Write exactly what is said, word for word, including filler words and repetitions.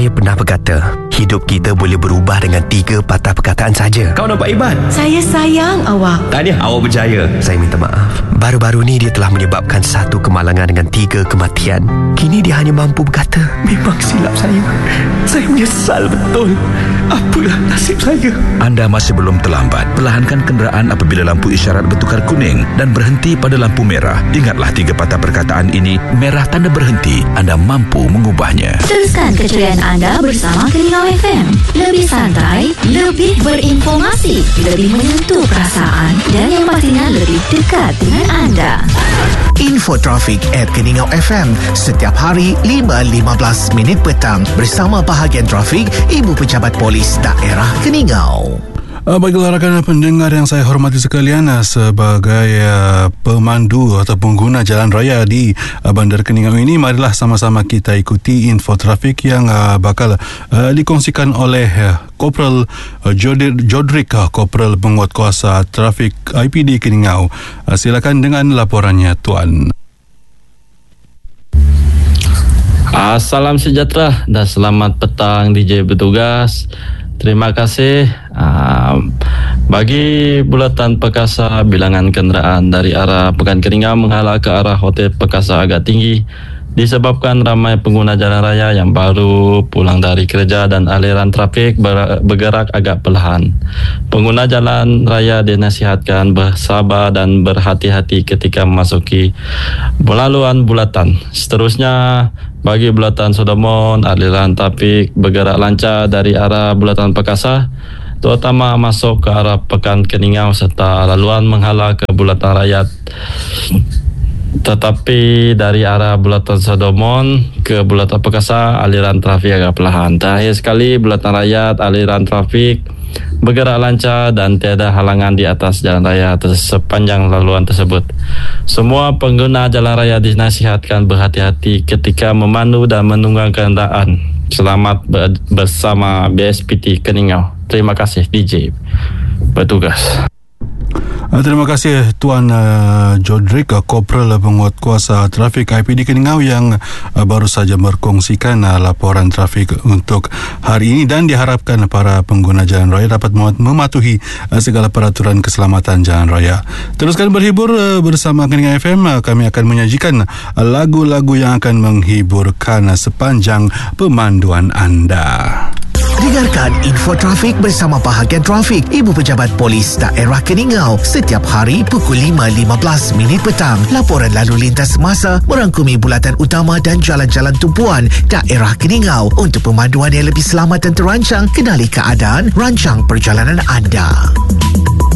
Saya pernah berkata, hidup kita boleh berubah dengan tiga patah perkataan saja. Kau nampak hebat. Saya sayang awak. Tahniah, awak berjaya. Saya minta maaf. Baru-baru ni dia telah menyebabkan satu kemalangan dengan tiga kematian. Kini dia hanya mampu berkata, memang silap saya. Saya menyesal betul. Apalah nasib saya. Anda masih belum terlambat. Perlahankan kenderaan apabila lampu isyarat bertukar kuning dan berhenti pada lampu merah. Ingatlah tiga patah perkataan ini. Merah tanda berhenti. Anda mampu mengubahnya. Teruskan keceriaan anda bersama Keningau F M. Lebih santai, lebih berinformasi, lebih menyentuh perasaan dan yang pastinya lebih dekat dengan anda. Info trafik at Keningau F M setiap hari lima lima belas minit petang bersama bahagian trafik Ibu Pejabat Polis Daerah Keningau. Uh, baiklah rakan pendengar yang saya hormati sekalian, uh, sebagai uh, pemandu atau pengguna jalan raya di uh, Bandar Keningau ini, marilah sama-sama kita ikuti info trafik yang uh, bakal uh, dikongsikan oleh uh, Kopral uh, Jodrik, uh, Kopral Penguatkuasa Trafik I P D Keningau. Uh, silakan dengan laporannya Tuan. Uh, salam sejahtera dan selamat petang D J bertugas. Terima kasih. Uh, bagi bulatan Perkasa, bilangan kenderaan dari arah Pekan Keningau menghala ke arah Hotel Perkasa agak tinggi disebabkan ramai pengguna jalan raya yang baru pulang dari kerja dan aliran trafik ber- bergerak agak perlahan. Pengguna jalan raya dinasihatkan bersabar dan berhati-hati ketika memasuki laluan bulatan. Seterusnya, bagi bulatan Solomon, aliran trafik bergerak lancar dari arah bulatan Perkasa, terutama masuk ke arah Pekan Keningau serta laluan menghala ke bulatan Rakyat. Tetapi dari arah bulatan Solomon ke bulatan Perkasa, aliran trafik agak perlahan. Terakhir sekali, bulatan Rakyat, aliran trafik bergerak lancar dan tiada halangan di atas jalan raya sepanjang laluan tersebut. Semua pengguna jalan raya dinasihatkan berhati-hati ketika memandu dan menunggang kenderaan. Selamat bersama B S P T Keningau. Terima kasih D J bertugas. Terima kasih Tuan uh, Jodrik, uh, Kopral Penguatkuasa Trafik I P D Keningau yang uh, baru saja berkongsikan uh, laporan trafik untuk hari ini, dan diharapkan para pengguna jalan raya dapat mematuhi uh, segala peraturan keselamatan jalan raya. Teruskan berhibur uh, bersama Keningau F M. Uh, kami akan menyajikan uh, lagu-lagu yang akan menghiburkan uh, sepanjang pemanduan anda. Dengarkan info trafik bersama bahagian trafik Ibu Pejabat Polis Daerah Keningau setiap hari pukul lima lima belas minit petang. Laporan lalu lintas semasa merangkumi bulatan utama dan jalan-jalan tumpuan Daerah Keningau. Untuk pemanduan yang lebih selamat dan terancang, kenali keadaan, rancang perjalanan anda.